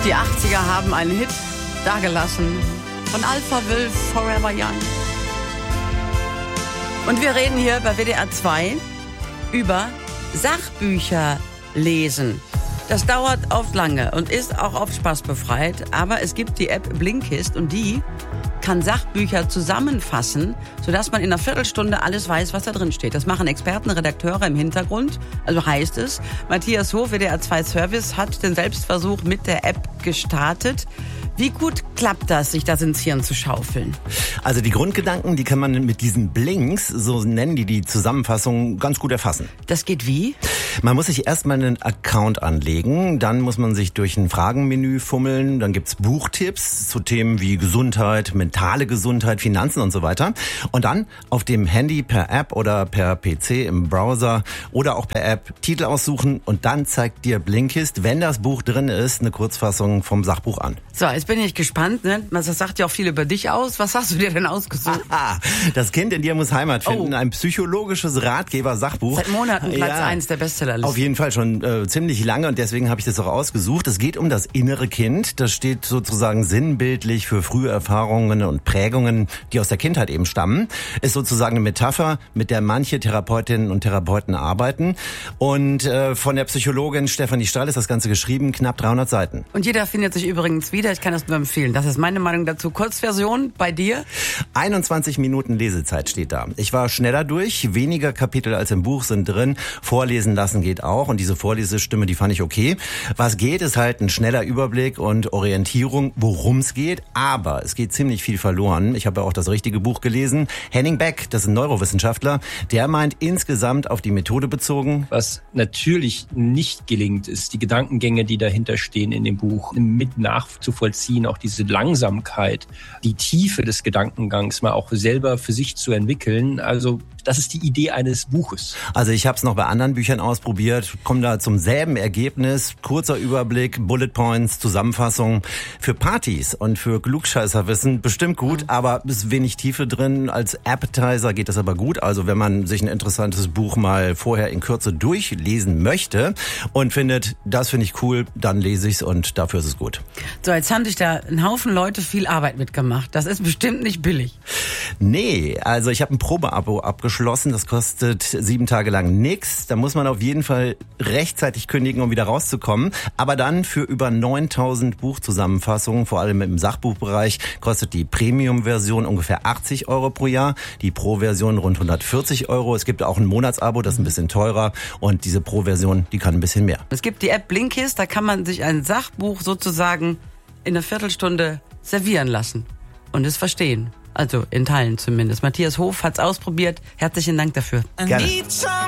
Die 80er haben einen Hit dagelassen von Alpha Will, Forever Young. Und wir reden hier bei WDR 2 über Sachbücher lesen. Das dauert oft lange und ist auch oft spaßbefreit, aber es gibt die App Blinkist und die kann Sachbücher zusammenfassen, sodass man in einer Viertelstunde alles weiß, was da drin steht. Das machen Experten, Redakteure im Hintergrund. Also heißt es, Matthias Hof, WDR 2 Service, hat den Selbstversuch mit der App gestartet. Wie gut klappt das, sich das ins Hirn zu schaufeln? Also die Grundgedanken, die kann man mit diesen Blinks, so nennen die Zusammenfassung, ganz gut erfassen. Das geht wie? Man muss sich erstmal einen Account anlegen, dann muss man sich durch ein Fragenmenü fummeln, dann gibt's Buchtipps zu Themen wie Gesundheit, mentale Gesundheit, Finanzen und so weiter. Und dann auf dem Handy per App oder per PC im Browser oder auch per App Titel aussuchen und dann zeigt dir Blinkist, wenn das Buch drin ist, eine Kurzfassung vom Sachbuch an. So, jetzt bin ich gespannt, ne? Das sagt ja auch viel über dich aus. Was hast du dir denn ausgesucht? Das Kind in dir muss Heimat finden. Ein psychologisches Ratgeber-Sachbuch. Seit Monaten Platz 1 der Bestsellerliste. Auf jeden Fall schon ziemlich lange und deswegen habe ich das auch ausgesucht. Es geht um das innere Kind. Das steht sozusagen sinnbildlich für frühe Erfahrungen und Prägungen, die aus der Kindheit eben stammen. Ist sozusagen eine Metapher, mit der manche Therapeutinnen und Therapeuten arbeiten. Und von der Psychologin Stefanie Stahl ist das Ganze geschrieben, knapp 300 Seiten. Und jeder findet sich übrigens wieder. Ich kann das nur empfehlen. Das ist meine Meinung dazu. Kurzversion bei dir? 21 Minuten Lesezeit steht da. Ich war schneller durch. Weniger Kapitel als im Buch sind drin. Vorlesen lassen geht auch. Und diese Vorlesestimme, die fand ich okay. Was geht, ist halt ein schneller Überblick und Orientierung, worum es geht. Aber es geht ziemlich viel verloren. Ich habe ja auch das richtige Buch gelesen. Henning Beck, das ist ein Neurowissenschaftler, der meint insgesamt auf die Methode bezogen. Was natürlich nicht gelingt, ist die Gedankengänge, die dahinter stehen in dem Buch, mit nachzuvollziehen, auch diese Langsamkeit, die Tiefe des Gedankengangs mal auch selber für sich zu entwickeln. Also das ist die Idee eines Buches. Also ich habe es noch bei anderen Büchern ausprobiert, komme da zum selben Ergebnis. Kurzer Überblick, Bullet Points, Zusammenfassung. Für Partys und für Klugscheißerwissen bestimmt gut, aber ist wenig Tiefe drin. Als Appetizer geht das aber gut. Also wenn man sich ein interessantes Buch mal vorher in Kürze durchlesen möchte und findet, das finde ich cool, dann lese ich es und dafür ist es gut. So, jetzt haben sich da ein Haufen Leute viel Arbeit mitgemacht. Das ist bestimmt nicht billig. Nee, also ich habe ein Probeabo abgeschlossen. Das kostet 7 Tage lang nix. Da muss man auf jeden Fall rechtzeitig kündigen, um wieder rauszukommen. Aber dann für über 9000 Buchzusammenfassungen, vor allem im Sachbuchbereich, kostet die Premium-Version ungefähr 80 € pro Jahr. Die Pro-Version rund 140 €. Es gibt auch ein Monatsabo, das ist ein bisschen teurer. Und diese Pro-Version, die kann ein bisschen mehr. Es gibt die App Blinkist, da kann man sich ein Sachbuch sozusagen in einer Viertelstunde servieren lassen und es verstehen. Also in Teilen zumindest. Matthias Hof hat's ausprobiert. Herzlichen Dank dafür. Gerne.